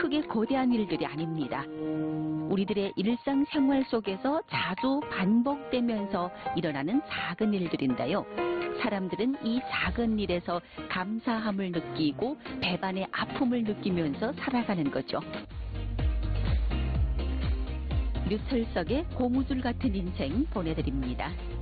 크게 거대한 일들이 아닙니다. 우리들의 일상생활 속에서 자주 반복되면서 일어나는 작은 일들인데요. 사람들은 이 작은 일에서 감사함을 느끼고 배반의 아픔을 느끼면서 살아가는 거죠. 류철석의 고무줄 같은 인생 보내드립니다.